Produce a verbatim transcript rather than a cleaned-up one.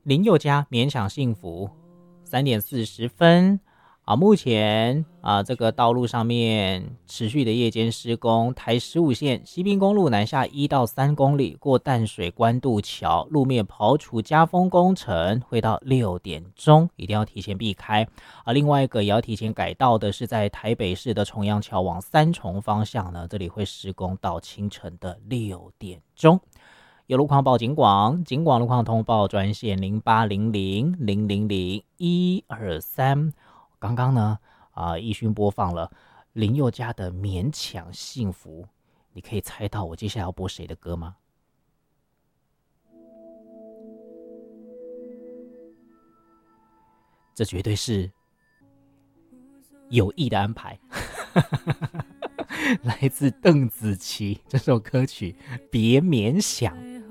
林宥嘉勉强幸福，三点四十分啊。目前啊，这个道路上面持续的夜间施工，台十五线西滨公路南下一到三公里，过淡水关渡桥，路面刨除加封工程会到六点钟，一定要提前避开啊。另外一个也要提前改道的是在台北市的重阳桥往三重方向呢，这里会施工到清晨的六点钟。有路况报警广，警广路况通报专线零八零零零零零一二三。刚刚呢，啊、呃，奕迅播放了林宥嘉的《勉强幸福》，你可以猜到我接下来要播谁的歌吗？这绝对是有意的安排。来自邓紫棋这首歌曲《别勉强》。